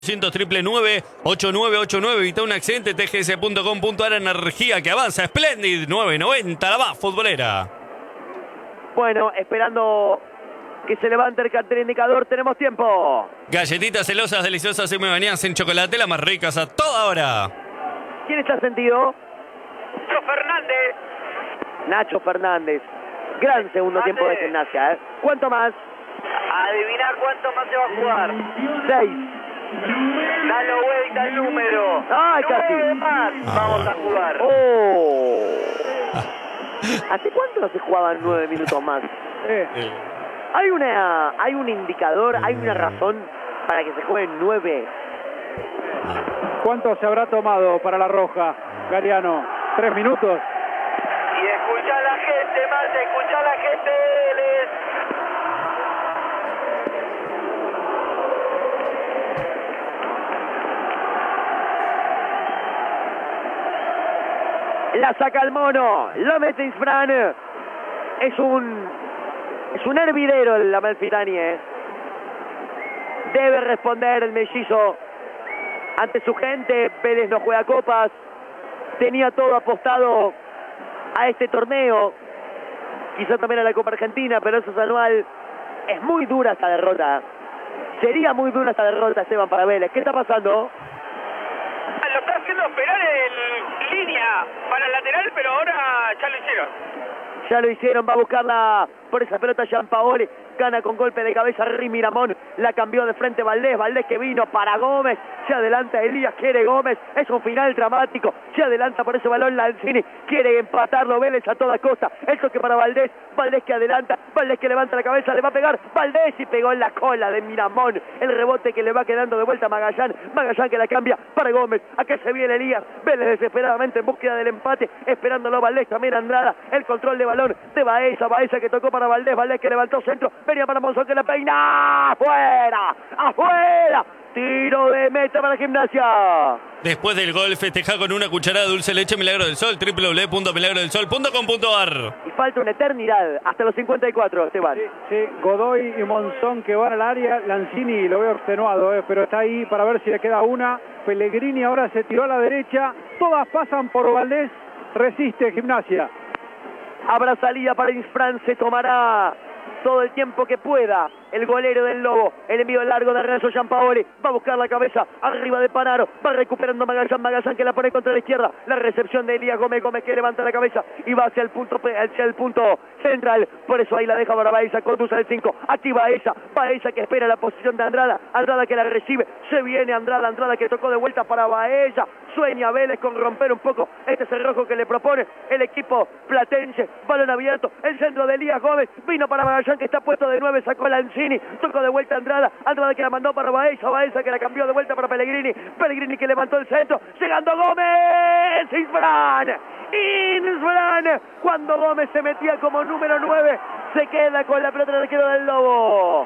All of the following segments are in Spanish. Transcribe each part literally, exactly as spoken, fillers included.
ciento triple nueve ocho nueve ocho nueve. Evita un accidente. T G S punto com punto a r. Energía que avanza. Splendid. nueve noventa. La más futbolera. Bueno, esperando que se levante el cartel indicador. Tenemos tiempo. Galletitas celosas, deliciosas y muy bañadas en chocolate. Las más ricas a toda hora. ¿Quién está sentido? Nacho Fernández. Nacho Fernández. Gran segundo tiempo de Gimnasia, ¿eh? ¿Cuánto más? Adivinar cuánto más se va a jugar. Seis. Dale vuelta el número. ¡Ay, casi! Nueve más vamos a jugar. ¡Oh! ¿Hace cuánto no se jugaban nueve minutos más? Eh, Hay una, hay un indicador, hay una razón para que se jueguen nueve. ¿Cuánto se habrá tomado para la Roja, Gariano? ¿Tres minutos? Y escuchá a la gente, Mate, escuchá a la gente de Vélez. La saca el mono, lo mete Isfran. Es un es un hervidero el Amalfitani, ¿eh? Debe responder el mellizo ante su gente. Vélez no juega copas. Tenía todo apostado a este torneo. Quizá también a la Copa Argentina, pero eso es anual. Es muy dura esta derrota. Sería muy dura esta derrota, Esteban, para Vélez. ¿Qué está pasando? Lo está haciendo esperar en línea para el lateral, pero ahora ya lo hicieron. Ya lo hicieron, va a buscarla por esa pelota Gianpaoli. Gana con golpe de cabeza Rimi Ramón. La cambió de frente Valdés. Valdés que vino para Gómez. Se adelanta Elías, quiere Gómez. Es un final dramático. Se adelanta por ese balón Lanzini. Quiere empatarlo Vélez a toda costa. El toque para Valdés. Valdés que adelanta. Valdés que levanta la cabeza. Le va a pegar. Valdés y pegó en la cola de Miramón. El rebote que le va quedando de vuelta a Magallán. Magallán que la cambia para Gómez. A que se viene Elías. Vélez desesperadamente en búsqueda del empate. Esperándolo Valdés. También Andrada. El control de balón de Baeza. Baeza que tocó para Valdés. Valdés que levantó centro. Venía para Monzón que la peina. ¡Afuera! ¡Afuera! Tiro de meta para Gimnasia. Después del gol, festeja con una cucharada de dulce leche Milagro del Sol. doble u doble u doble u punto milagro del sol punto com punto a r. Y falta una eternidad. Hasta los cincuenta y cuatro, Esteban. Sí, sí, Godoy y Monzón que van al área. Lanzini lo veo extenuado, eh, pero está ahí para ver si le queda una. Pellegrini ahora se tiró a la derecha. Todas pasan por Valdés. Resiste Gimnasia. Habrá salida para Isfran. Se tomará todo el tiempo que pueda el golero del Lobo. El envío largo de Renzo Gianpaoli. Va a buscar la cabeza arriba de Panaro. Va recuperando Magallán. Magallán que la pone contra la izquierda. La recepción de Elías Gómez. Gómez que levanta la cabeza y va hacia el punto, hacia el punto central. Por eso ahí la deja para Baeza. Conduce el cinco. Aquí Baeza. Baeza que espera la posición de Andrada. Andrada que la recibe. Se viene Andrada. Andrada que tocó de vuelta para Baeza. Sueña Vélez con romper un poco este cerrojo que le propone el equipo platense. Balón abierto. El centro de Elías Gómez. Vino para Magallán que está puesto de nueve. Sacó Lanzini. Tocó de vuelta Andrada. Andrada que la mandó para Baeza. Baeza que la cambió de vuelta para Pellegrini. Pellegrini que levantó el centro. Llegando Gómez. Isfran. Isfran. Cuando Gómez se metía como número nueve. Se queda con la pelota del arquero del Lobo.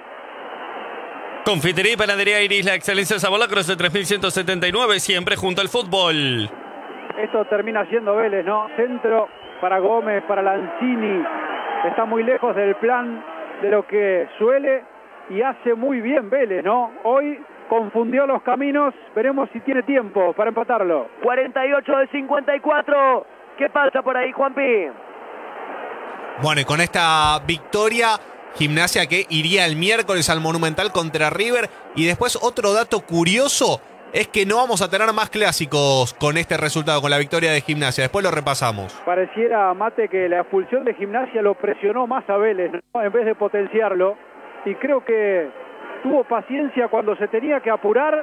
Confitería y panadería Iris, la excelencia de sabor, Cruz de tres mil ciento setenta y nueve, siempre junto al fútbol. Esto termina siendo Vélez, ¿no? Centro para Gómez, para Lanzini. Está muy lejos del plan de lo que suele y hace muy bien Vélez, ¿no? Hoy confundió los caminos. Veremos si tiene tiempo para empatarlo. cuarenta y ocho de cincuenta y cuatro. ¿Qué pasa por ahí, Juanpi? Bueno, y con esta victoria, Gimnasia que iría el miércoles al Monumental contra River. Y después otro dato curioso es que no vamos a tener más clásicos con este resultado, con la victoria de Gimnasia. Después lo repasamos. Pareciera, Mate, que la expulsión de Gimnasia lo presionó más a Vélez, ¿no? En vez de potenciarlo. Y creo que tuvo paciencia cuando se tenía que apurar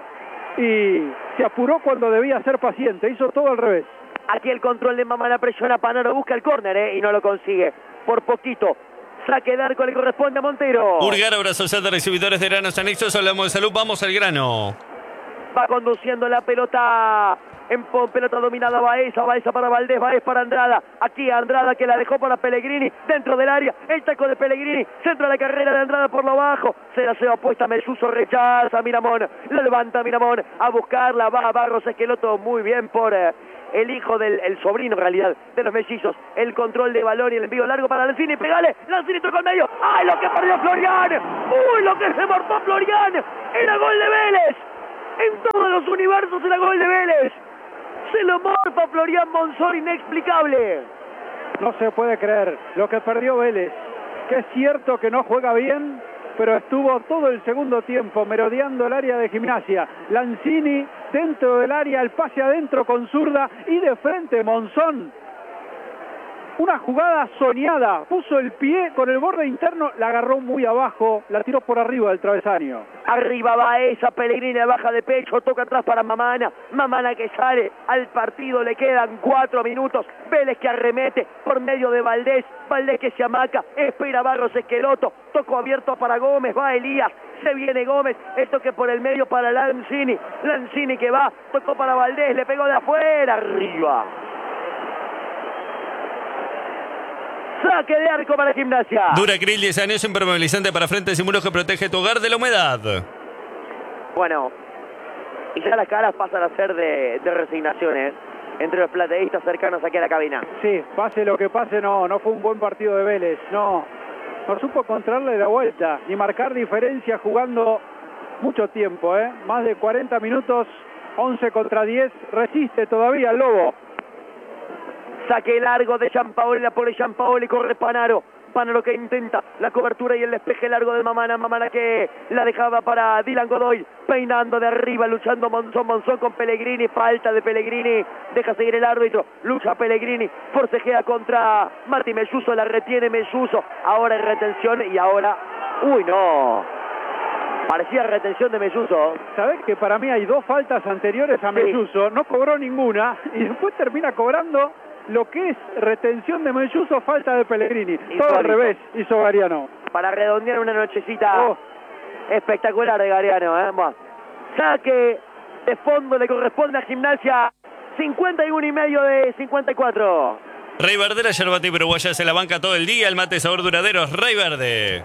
y se apuró cuando debía ser paciente. Hizo todo al revés. Aquí el control de Mamá la presiona. Panaro busca el córner, ¿eh? Y no lo consigue. Por poquito. Saque de arco le corresponde a Montero. Urgar, Obra Social de Recibidores de Granos Anexos. Hablamos de salud. Vamos al grano. Va conduciendo la pelota. En pelota dominada Baeza. Baeza para Valdés. Baeza para Andrada. Aquí Andrada que la dejó para Pellegrini. Dentro del área. El taco de Pellegrini. Centro de la carrera de Andrada por lo bajo. Se la lleva puesta Melluso. Rechaza Miramón. La levanta Miramón. A buscarla. Va a Barros Esqueloto. Muy bien por Eh, el hijo del el sobrino en realidad de los mellizos. El control de balón y el envío largo para Lanzini. Pegale, Lanzini tocó al medio. ¡Ay, lo que perdió Florian! ¡Uy, lo que se morfó Florian! Era gol de Vélez. en todos los universos el gol de Vélez. Se lo morfa Florian Monzón, inexplicable. No se puede creer lo que perdió Vélez, que es cierto que no juega bien, pero estuvo todo el segundo tiempo merodeando el área de Gimnasia. Lanzini dentro del área, el pase adentro con zurda y de frente Monzón. Una jugada soñada, puso el pie con el borde interno, la agarró muy abajo, la tiró por arriba del travesaño. Arriba va esa, Pellegrini baja de pecho, toca atrás para Mamana, Mamana que sale al partido, le quedan cuatro minutos, Vélez que arremete por medio de Valdés, Valdés que se amaca, espera Barros Esqueloto, tocó abierto para Gómez, va Elías, se viene Gómez, esto que por el medio para Lanzini, Lanzini que va, tocó para Valdés, le pegó de afuera, arriba. Saque de arco para Gimnasia. Duracril diez años, impermeabilizante para frentes y muros que protege tu hogar de la humedad. Bueno, y ya las caras pasan a ser de, de resignación, ¿eh? Entre los plateístas cercanos aquí a la cabina. Sí, pase lo que pase, no, no fue un buen partido de Vélez, no. No supo encontrarle la vuelta, ni marcar diferencia jugando mucho tiempo, ¿eh? Más de cuarenta minutos, once contra diez, resiste todavía el Lobo. Saque largo de Giampaoli, la pone Giampaoli, corre Panaro. Panaro que intenta la cobertura y el despeje largo de Mamana. Mamana que la dejaba para Dylan Godoy, peinando de arriba, luchando Monzón. Monzón con Pellegrini, falta de Pellegrini. Deja seguir el árbitro, lucha Pellegrini, forcejea contra Martín Melluso, la retiene Melluso. Ahora hay retención y ahora... ¡Uy, no! Parecía retención de Melluso. ¿Sabés que para mí hay dos faltas anteriores a Sí. Melluso? No cobró ninguna y después termina cobrando lo que es retención de Melluso, falta de Pellegrini. Insólito. Todo al revés hizo Gariano. Para redondear una nochecita Oh. espectacular de Gariano, ¿eh? Bueno, saque de fondo le corresponde a Gimnasia, cincuenta y uno y medio de cincuenta y cuatro. Rey Verde, la yerba tibia uruguaya se la banca todo el día. El mate sabor duradero es Rey Verde.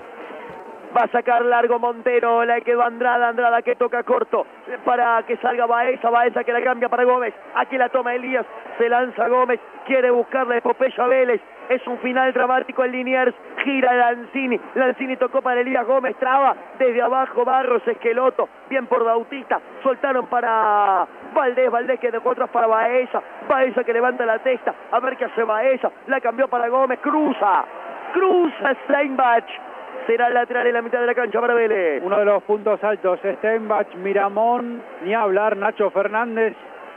Va a sacar largo Montero, la quedó Andrada, Andrada que toca corto para que salga Baeza, Baeza que la cambia para Gómez, aquí la toma Elías, se lanza Gómez, quiere buscar la epopeya Vélez, es un final dramático en Liniers, gira Lanzini, Lanzini tocó para Elías Gómez, traba desde abajo Barros Esqueloto, bien por Bautista, soltaron para Valdés, Valdés que dejó atrás para Baeza, Baeza que levanta la testa, a ver qué hace Baeza, la cambió para Gómez, cruza, cruza Steinbach. Será el lateral en la mitad de la cancha para Vélez. Uno de los puntos altos, Steinbach, Miramón, ni hablar, Nacho Fernández,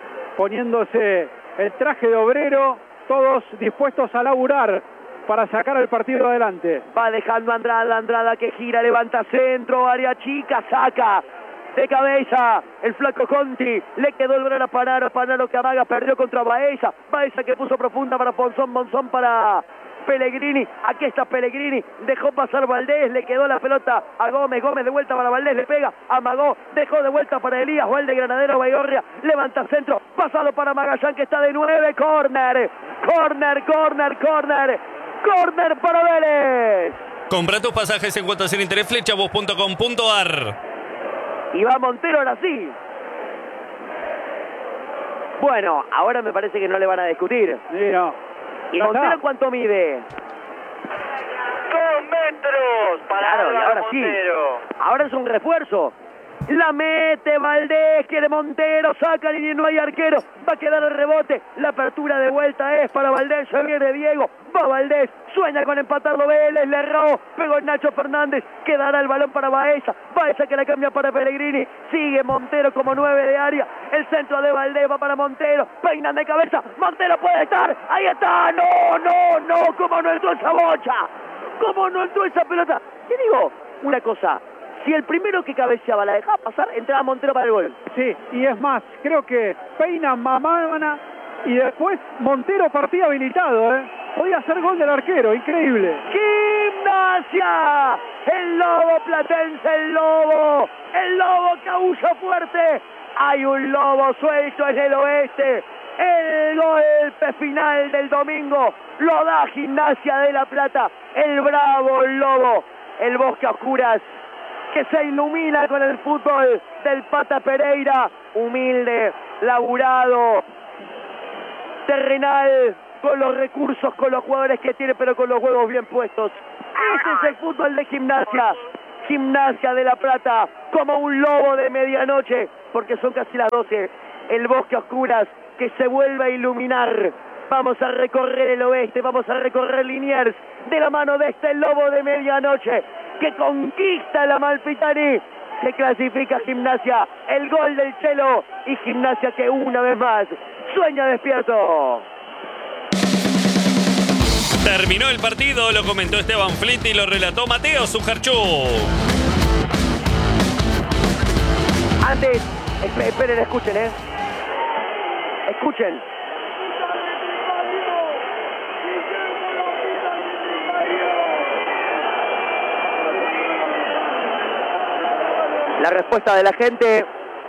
poniéndose el traje de obrero, todos dispuestos a laburar para sacar el partido adelante. Va dejando Andrada, Andrada que gira, levanta centro, área chica, saca de cabeza el flaco Conti, le quedó el brazo a Panaro, Panaro que amaga, perdió contra Baeza, Baeza que puso profunda para Monzón, Monzón para Pellegrini, aquí está Pellegrini, dejó pasar Valdés, le quedó la pelota a Gómez, Gómez de vuelta para Valdés, le pega, amagó, dejó de vuelta para Elías, Valde Granadero, Baigorria, levanta centro, pasado para Magallán que está de nueve, córner, córner, córner, córner, córner para Vélez. Compra tus pasajes en cuotas sin interés, flechabus punto com punto ar. Y va Montero ahora sí. Bueno, ahora me parece que no le van a discutir. Sí, no. ¿Y Ya Montero está. cuánto mide? Dos metros para Claro, y ahora sí. Montero. Ahora es un refuerzo. La mete Valdés, quiere Montero, saca y no hay arquero. Va a quedar el rebote. La apertura de vuelta es para Valdés. Se viene Diego. Va Valdés. Sueña con empatarlo Vélez. Le erró. Pegó Nacho Fernández. Quedará el balón para Baeza. Baeza que la cambia para Pellegrini. Sigue Montero como nueve de área. El centro de Valdés va para Montero. Peinan de cabeza. Montero puede estar. Ahí está. No, no, no. ¿Cómo no entró esa bocha? ¿Cómo no entró esa pelota? Te digo una cosa. Si el primero que cabeceaba la dejaba pasar, entraba Montero para el gol. Sí, y es más, creo que peina Mamana y después Montero partía habilitado, ¿eh? Podía hacer gol del arquero, increíble. ¡Gimnasia! El Lobo platense, el Lobo. El Lobo causa fuerte. Hay un Lobo suelto en el oeste. El golpe final del domingo lo da Gimnasia de La Plata. El bravo Lobo. El Bosque a Oscuras que se ilumina con el fútbol del Pata Pereira, humilde, laburado, terrenal, con los recursos, con los jugadores que tiene, pero con los huevos bien puestos. Ese es el fútbol de Gimnasia. Gimnasia de La Plata, como un lobo de medianoche, porque son casi las doce. El bosque a oscuras que se vuelve a iluminar. Vamos a recorrer el oeste, vamos a recorrer Liniers, de la mano de este lobo de medianoche, que conquista el Amalfitani. Se clasifica Gimnasia, el gol del Chelo, y Gimnasia que una vez más sueña despierto. Terminó el partido, lo comentó Esteban Flit y lo relató Mateo Sujarchú. Antes, esp- esperen, escuchen, ¿eh? Escuchen. La respuesta de la gente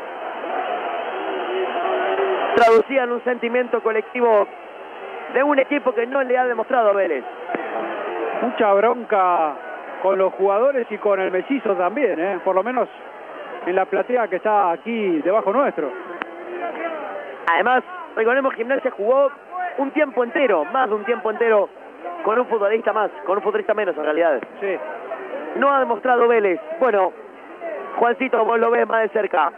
traducía en un sentimiento colectivo de un equipo que no le ha demostrado a Vélez. Mucha bronca con los jugadores y con el mellizo también, ¿eh? Por lo menos en la platea que está aquí debajo nuestro. Además, recordemos, Gimnasia jugó un tiempo entero, más de un tiempo entero, con un futbolista más, con un futbolista menos en realidad. Sí. No ha demostrado Vélez. Bueno, Juancito, vos lo ves más de cerca.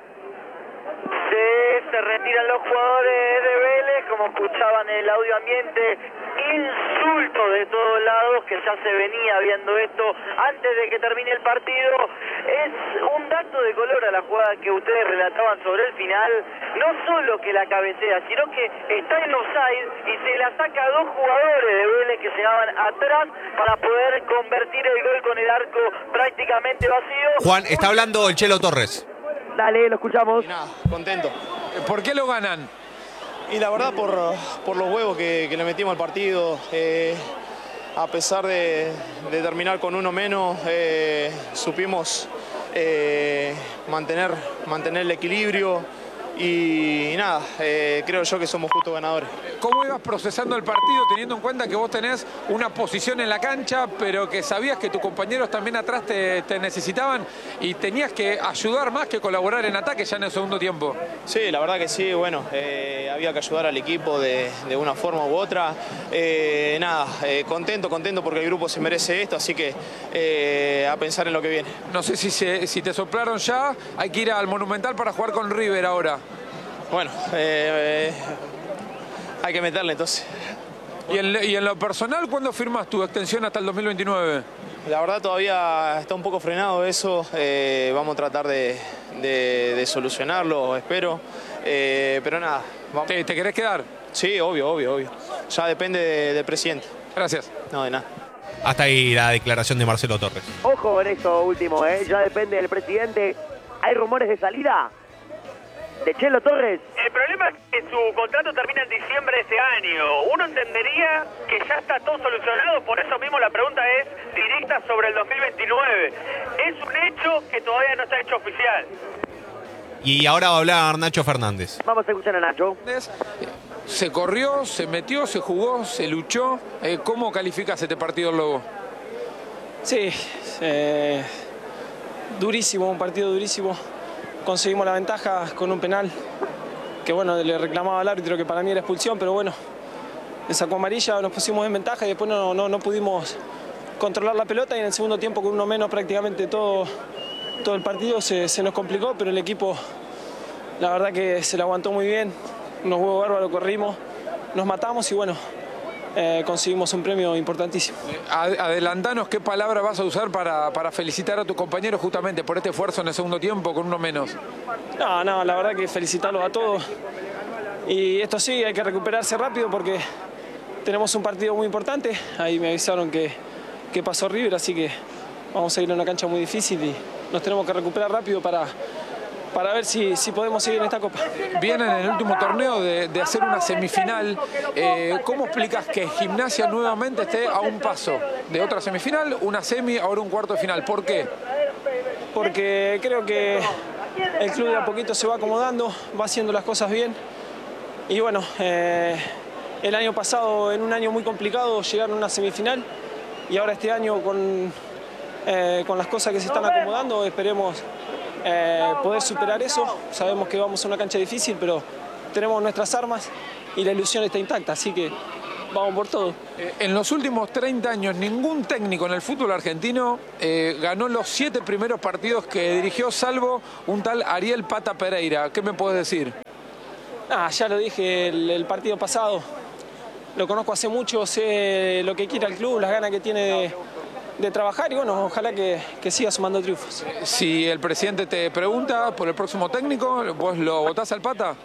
Sí, se retiran los jugadores de Vélez, como escuchaban en el audio ambiente, insultos de todos lados, que ya se venía viendo esto antes de que termine el partido. Es un dato de color a la jugada que ustedes relataban sobre el final, no solo que la cabecea, sino que está en offside y se la saca a dos jugadores de Vélez que llegaban atrás para poder convertir el gol con el arco prácticamente vacío. Juan, está hablando el Chelo Torres. Dale, lo escuchamos. Y nada, contento. ¿Por qué lo ganan? Y la verdad por, por los huevos que, que le metimos al partido. Eh, a pesar de, de terminar con uno menos, eh, supimos eh, mantener, mantener el equilibrio. Y, y nada, eh, creo yo que somos justos ganadores. ¿Cómo ibas procesando el partido teniendo en cuenta que vos tenés una posición en la cancha, pero que sabías que tus compañeros también atrás te, te necesitaban y tenías que ayudar más que colaborar en ataque ya en el segundo tiempo? Sí, la verdad que sí, bueno, eh, había que ayudar al equipo de, de una forma u otra. Eh, nada, eh, contento, contento porque el grupo se merece esto, así que eh, a pensar en lo que viene. No sé si, se, si te soplaron ya, hay que ir al Monumental para jugar con River ahora. Bueno, eh, eh, hay que meterle entonces. ¿Y en, y en lo personal, cuándo firmas tu extensión hasta el dos mil veintinueve? La verdad todavía está un poco frenado eso, eh, vamos a tratar de, de, de solucionarlo, espero, eh, pero nada. Vamos. ¿Te, ¿Te querés quedar? Sí, obvio, obvio, obvio. Ya depende de, del presidente. Gracias. No, de nada. Hasta ahí la declaración de Marcelo Torres. Ojo con esto último, ¿eh? Ya depende del presidente. ¿Hay rumores de salida de Chelo Torres? El problema es que su contrato termina en diciembre de este año. Uno entendería que ya está todo solucionado, por eso mismo la pregunta es directa sobre el dos mil veintinueve. Es un hecho que todavía no está hecho oficial. Y ahora va a hablar Nacho Fernández. Vamos a escuchar a Nacho. Se corrió, se metió, se jugó, se luchó. Eh, ¿Cómo calificas este partido, Lobo? Sí, eh, durísimo, un partido durísimo. Conseguimos la ventaja con un penal que, bueno, le reclamaba al árbitro que para mí era expulsión, pero bueno, le sacó amarilla, nos pusimos en ventaja y después no, no, no pudimos controlar la pelota y en el segundo tiempo con uno menos prácticamente todo, todo el partido se, se nos complicó, pero el equipo la verdad que se lo aguantó muy bien, unos huevos bárbaros, corrimos, nos matamos y bueno, Eh, conseguimos un premio importantísimo. Adelantanos qué palabra vas a usar para, para felicitar a tus compañeros justamente por este esfuerzo en el segundo tiempo con uno menos. No, no, la verdad que felicitarlos a todos. Y esto sí, hay que recuperarse rápido porque tenemos un partido muy importante. Ahí me avisaron que, que pasó River, así que vamos a ir a una cancha muy difícil y nos tenemos que recuperar rápido para... para ver si, si podemos seguir en esta Copa. Vienen en el último torneo de, de hacer una semifinal. Eh, ¿Cómo explicas que Gimnasia nuevamente esté a un paso de otra semifinal, una semi, ahora un cuarto de final? ¿Por qué? Porque creo que el club de a poquito se va acomodando, va haciendo las cosas bien. Y bueno, eh, el año pasado, en un año muy complicado, llegaron a una semifinal. Y ahora este año, con, eh, con las cosas que se están acomodando, esperemos Eh, poder superar eso. Sabemos que vamos a una cancha difícil, pero tenemos nuestras armas y la ilusión está intacta, así que vamos por todo. Eh, en los últimos treinta años, ningún técnico en el fútbol argentino eh, ganó los siete primeros partidos que dirigió, salvo un tal Ariel Pata Pereira. ¿Qué me puedes decir? Ah, ya lo dije el, el partido pasado. Lo conozco hace mucho, sé lo que quiere el club, las ganas que tiene de, de trabajar y bueno, ojalá que, que siga sumando triunfos. Si el presidente te pregunta por el próximo técnico, ¿vos lo votás al Pata?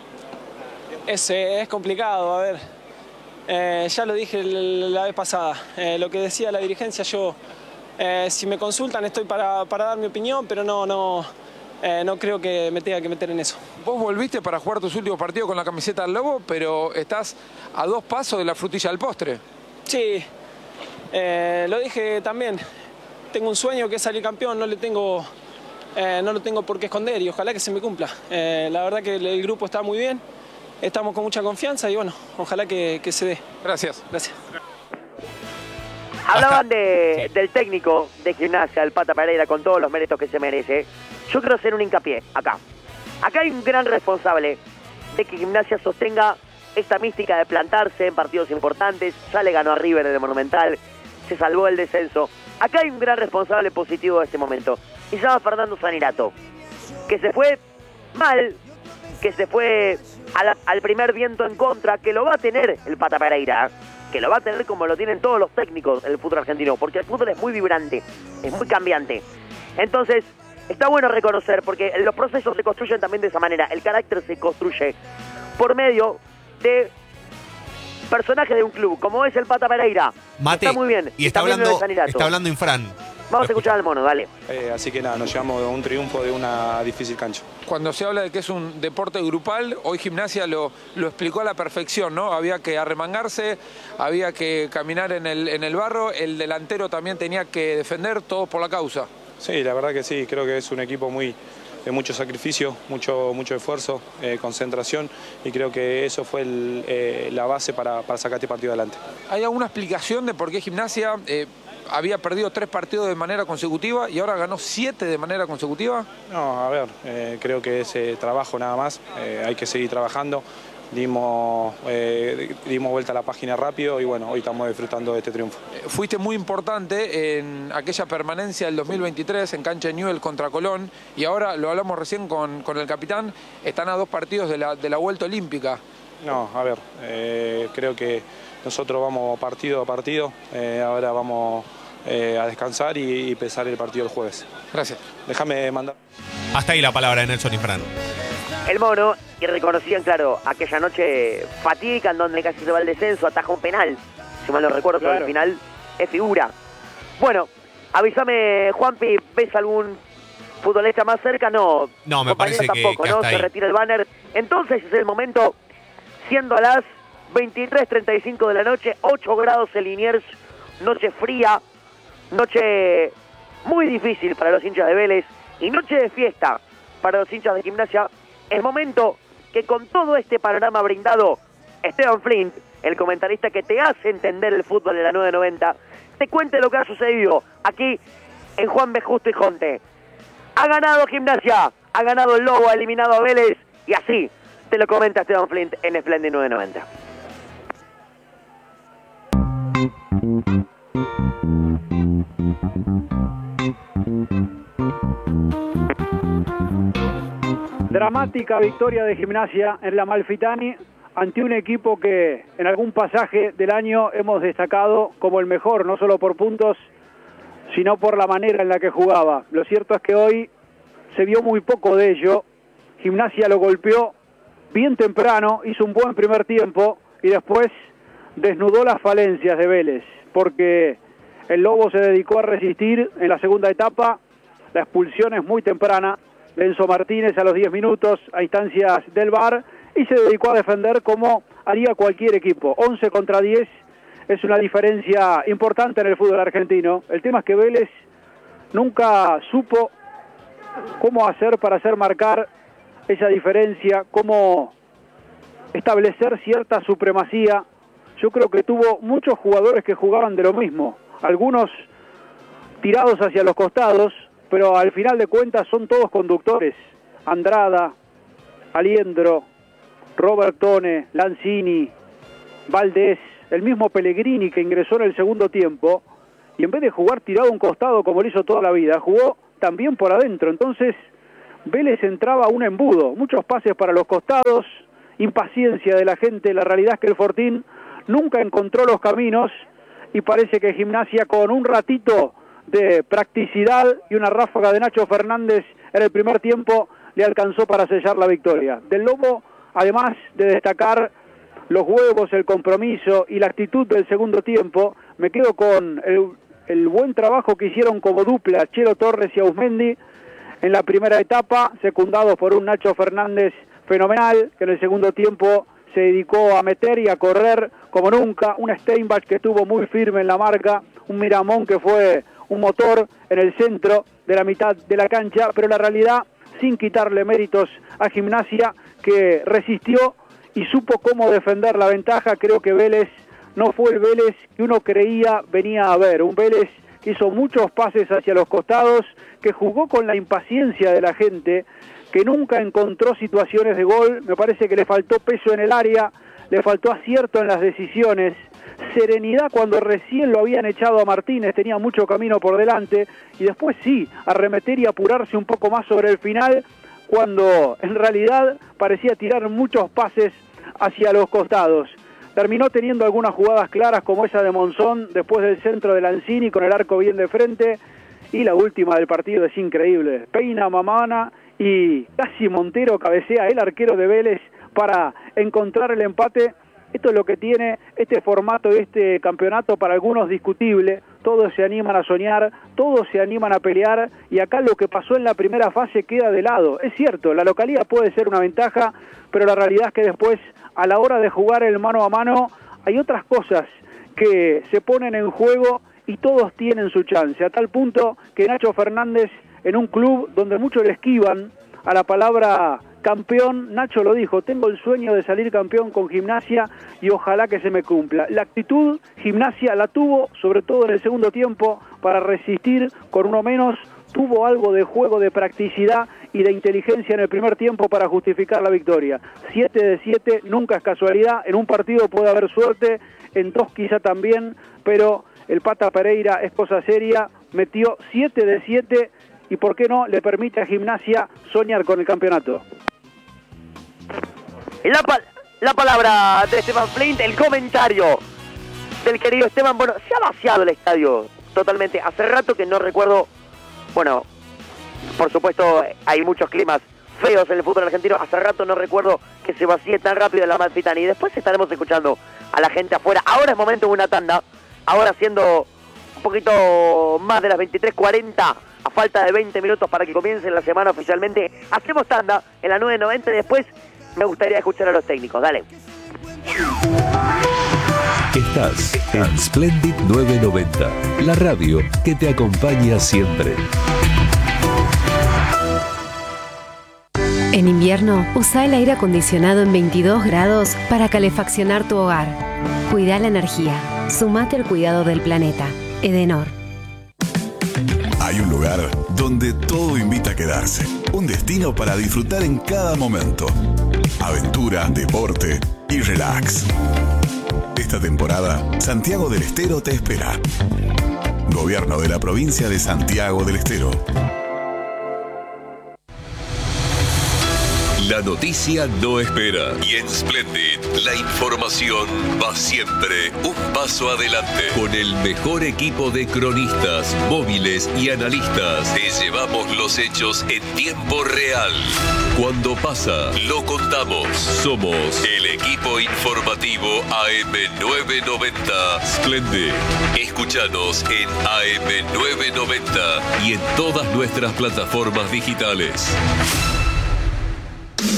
Es, es complicado, a ver. Eh, ya lo dije la vez pasada. Eh, lo que decía la dirigencia, yo, eh, si me consultan, estoy para, para dar mi opinión, pero no, no, eh, no creo que me tenga que meter en eso. Vos volviste para jugar tus últimos partidos con la camiseta del Lobo, pero estás a dos pasos de la frutilla del postre. Sí, eh, lo dije también. Tengo un sueño que es salir campeón, no le tengo, eh, no lo tengo por qué esconder y ojalá que se me cumpla. Eh, la verdad que el, el grupo está muy bien. Estamos con mucha confianza y bueno, ojalá que, que se dé. Gracias. Gracias. Hablaban de, del técnico de Gimnasia, el Pata Pereira, con todos los méritos que se merece. Yo quiero hacer un hincapié acá. Acá hay un gran responsable de que Gimnasia sostenga esta mística de plantarse en partidos importantes. Ya le ganó a River en el Monumental, se salvó el descenso. Acá hay un gran responsable positivo de este momento. Y se llama Fernando Zanirato, que se fue mal, que se fue al, al primer viento en contra, que lo va a tener el Pata Pereira, que lo va a tener como lo tienen todos los técnicos del fútbol argentino, porque el fútbol es muy vibrante, es muy cambiante. Entonces, está bueno reconocer, porque los procesos se construyen también de esa manera. El carácter se construye por medio de personajes de un club, como es el Pata Pereira. Mate, está muy bien. y está hablando, está hablando Infran. Vamos a escuchar al mono, dale. Eh, así que nada, nos llevamos un triunfo de una difícil cancha. Cuando se habla de que es un deporte grupal, hoy Gimnasia lo, lo explicó a la perfección, ¿no? Había que arremangarse, había que caminar en el, en el barro, el delantero también tenía que defender, todos por la causa. Sí, la verdad que sí, creo que es un equipo muy de mucho sacrificio, mucho, mucho esfuerzo, eh, concentración, y creo que eso fue el, eh, la base para, para sacar este partido adelante. ¿Hay alguna explicación de por qué Gimnasia eh, había perdido tres partidos de manera consecutiva y ahora ganó siete de manera consecutiva? No, a ver, eh, creo que es eh, trabajo nada más, eh, hay que seguir trabajando. Dimos, eh, dimos vuelta a la página rápido y bueno, hoy estamos disfrutando de este triunfo. Fuiste muy importante en aquella permanencia del dos mil veintitrés en cancha de Newell contra Colón y ahora, lo hablamos recién con, con el capitán, están a dos partidos de la, de la vuelta olímpica. No, a ver, eh, creo que nosotros vamos partido a partido, eh, ahora vamos eh, a descansar y, y pensar el partido el jueves. Gracias. Déjame mandar. Hasta ahí la palabra de Nelson Infran. El mono, y reconocían, claro, aquella noche fatídica en donde casi se va el descenso, ataja un penal, si mal no recuerdo, claro. Al final es figura. Bueno, avísame, Juanpi, ¿ves algún futbolista más cerca? No, no me parece tampoco, que, que ¿no? hasta Se ahí. retira el banner. Entonces es el momento, siendo a las veintitrés treinta y cinco de la noche, ocho grados en Liniers, noche fría, noche muy difícil para los hinchas de Vélez y noche de fiesta para los hinchas de Gimnasia. Es momento que con todo este panorama brindado, Esteban Flint, el comentarista que te hace entender el fútbol de la nueve noventa, te cuente lo que ha sucedido aquí en Juan B. Justo y Jonte. Ha ganado Gimnasia, ha ganado el Lobo, ha eliminado a Vélez y así te lo comenta Esteban Flint en Splendid nueve noventa. Dramática victoria de Gimnasia en la Amalfitani ante un equipo que en algún pasaje del año hemos destacado como el mejor, no solo por puntos, sino por la manera en la que jugaba. Lo cierto es que hoy se vio muy poco de ello. Gimnasia lo golpeó bien temprano, hizo un buen primer tiempo y después desnudó las falencias de Vélez, porque el Lobo se dedicó a resistir en la segunda etapa. La expulsión es muy temprana de Enzo Martínez a los diez minutos a instancias del V A R y se dedicó a defender como haría cualquier equipo. once contra diez es una diferencia importante en el fútbol argentino. El tema es que Vélez nunca supo cómo hacer para hacer marcar esa diferencia, cómo establecer cierta supremacía. Yo creo que tuvo muchos jugadores que jugaban de lo mismo, algunos tirados hacia los costados, pero al final de cuentas son todos conductores. Andrada, Aliendro, Robert Tone, Lanzini, Valdés, el mismo Pellegrini que ingresó en el segundo tiempo, y en vez de jugar tirado a un costado como lo hizo toda la vida, jugó también por adentro. Entonces Vélez entraba a un embudo, muchos pases para los costados, impaciencia de la gente. La realidad es que el Fortín nunca encontró los caminos y parece que Gimnasia, con un ratito de practicidad y una ráfaga de Nacho Fernández en el primer tiempo, le alcanzó para sellar la victoria. Del Lobo, además de destacar los huevos, el compromiso y la actitud del segundo tiempo, me quedo con el, el buen trabajo que hicieron como dupla Chelo Torres y Ausmendi en la primera etapa, secundados por un Nacho Fernández fenomenal, que en el segundo tiempo se dedicó a meter y a correr como nunca, un Steinbach que estuvo muy firme en la marca, un Miramón que fue un motor en el centro de la mitad de la cancha, pero la realidad, sin quitarle méritos a Gimnasia, que resistió y supo cómo defender la ventaja. Creo que Vélez no fue el Vélez que uno creía venía a ver, un Vélez que hizo muchos pases hacia los costados, que jugó con la impaciencia de la gente, que nunca encontró situaciones de gol. Me parece que le faltó peso en el área, le faltó acierto en las decisiones, serenidad cuando recién lo habían echado a Martínez, tenía mucho camino por delante, y después sí, arremeter y apurarse un poco más sobre el final, cuando en realidad parecía tirar muchos pases hacia los costados. Terminó teniendo algunas jugadas claras como esa de Monzón después del centro de Lanzini con el arco bien de frente, y la última del partido es increíble, peina Mamana y casi Montero cabecea el arquero de Vélez para encontrar el empate. Esto es lo que tiene este formato, este campeonato, para algunos discutible. Todos se animan a soñar, todos se animan a pelear, y acá lo que pasó en la primera fase queda de lado. Es cierto, la localidad puede ser una ventaja, pero la realidad es que después, a la hora de jugar el mano a mano, hay otras cosas que se ponen en juego y todos tienen su chance, a tal punto que Nacho Fernández, en un club donde muchos le esquivan a la palabra campeón, Nacho lo dijo: tengo el sueño de salir campeón con Gimnasia y ojalá que se me cumpla. La actitud Gimnasia la tuvo, sobre todo en el segundo tiempo, para resistir con uno menos. Tuvo algo de juego, de practicidad y de inteligencia en el primer tiempo para justificar la victoria. siete de siete, nunca es casualidad. En un partido puede haber suerte, en dos quizá también, pero el Pata Pereira es cosa seria, metió siete de siete y por qué no le permite a Gimnasia soñar con el campeonato. La, pa la palabra de Esteban Flint, el comentario del querido Esteban. Bueno, se ha vaciado el estadio totalmente. Hace rato que no recuerdo, bueno, por supuesto hay muchos climas feos en el fútbol argentino. Hace rato no recuerdo que se vacíe tan rápido la Amalfitani. Y después estaremos escuchando a la gente afuera. Ahora es momento de una tanda. Ahora siendo un poquito más de las veintitrés cuarenta, a falta de veinte minutos para que comience la semana oficialmente, hacemos tanda en la nueve noventa y después me gustaría escuchar a los técnicos. Dale. Estás en Splendid nueve noventa, la radio que te acompaña siempre. En invierno, usa el aire acondicionado en veintidós grados para calefaccionar tu hogar. Cuida la energía. Sumate al cuidado del planeta. Edenor. Hay un lugar donde todo invita a quedarse. Un destino para disfrutar en cada momento. Aventura, deporte y relax. Esta temporada, Santiago del Estero te espera. Gobierno de la provincia de Santiago del Estero. La noticia no espera y en Splendid la información va siempre un paso adelante. Con el mejor equipo de cronistas, móviles y analistas, te llevamos los hechos en tiempo real. Cuando pasa, lo contamos. Somos el equipo informativo A M nueve noventa Splendid. Escúchanos en A M nueve noventa y en todas nuestras plataformas digitales.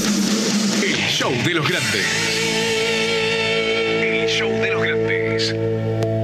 El show de los grandes. El show de los grandes.